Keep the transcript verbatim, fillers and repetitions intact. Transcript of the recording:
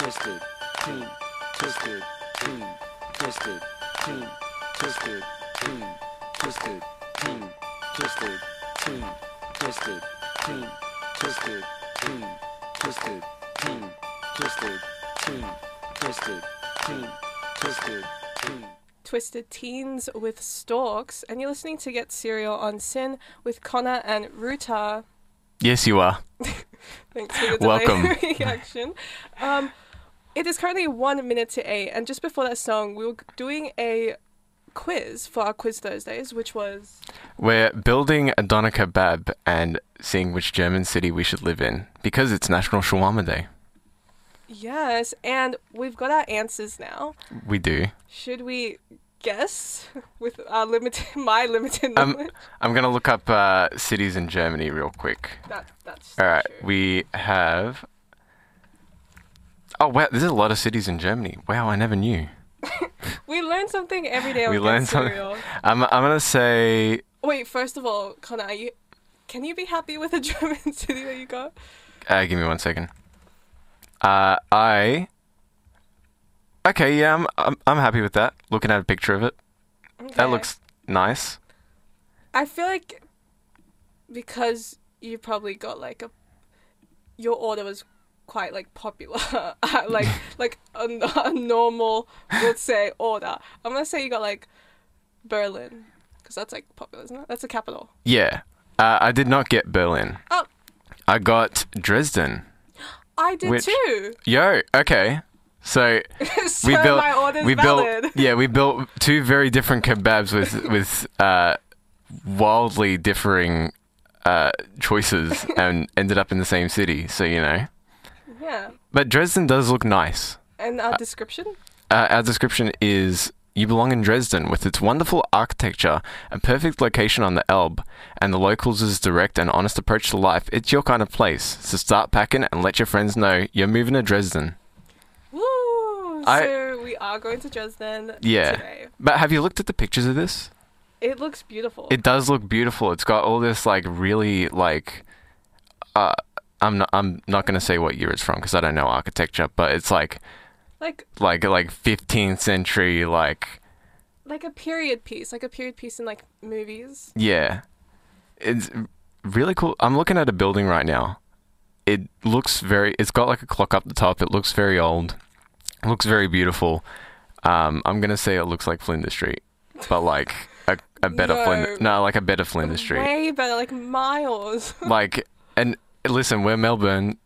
twisted, team, twisted, team, twisted, team, twisted, team, twisted, team, twisted, team, twisted, team, twisted, team, twisted, team, twisted, team, twisted, team, twisted, team. Twisted Teens with Storks, and you're listening to Get Serial on Sin with Connor and Ruta. Yes, you are. Thanks for the delayed Welcome. reaction. Um, it is currently one minute to eight, and just before that song, we were doing a quiz for our Quiz Thursdays, which was... We're building a doner kebab and seeing which German city we should live in because it's National Shawarma Day. Yes, and we've got our answers now. We do. Should we guess with our limited, my limited Um, knowledge? I'm going to look up uh, cities in Germany real quick. That, that's All right, true. we have... Oh, wow, there's a lot of cities in Germany. Wow, I never knew. We learn something every day on We Get learn something. Serial. I'm, I'm going to say... Wait, first of all, Connor, are you, can you be happy with a German city that you got? Uh, give me one second. Uh, I... Okay, yeah, I'm, I'm I'm happy with that. Looking at a picture of it. Okay. That looks nice. I feel like because you probably got like a... Your order was quite like popular. like like a, a normal, let's say, order. I'm going to say you got like Berlin. Because that's like popular, isn't it? That's the capital. Yeah. Uh, I did not get Berlin. Oh, I got Dresden. I did Which- too. Yo, okay. So so we built my order's we valid. built yeah, we built two very different kebabs with with uh, wildly differing uh, choices and ended up in the same city, so you know. Yeah. But Dresden does look nice. And our description? Uh, our description is: you belong in Dresden with its wonderful architecture, a perfect location on the Elbe, and the locals' direct and honest approach to life. It's your kind of place. So start packing and let your friends know you're moving to Dresden. Woo! I- so we are going to Dresden Yeah. today. But have you looked at the pictures of this? It looks beautiful. It does look beautiful. It's got all this like really like uh I'm not I'm not going to say what year it's from because I don't know architecture, but it's like like like like fifteenth century like like a period piece, like a period piece in like movies. yeah. It's really cool. I'm looking at a building right now. It looks very it's got like a clock up the top. It looks very old. It looks very beautiful. Um I'm going to say it looks like Flinders Street, but like a, a better No. Flinders no, like a better Flinders Street. Way better, like miles. Like, and listen, we're Melbourne.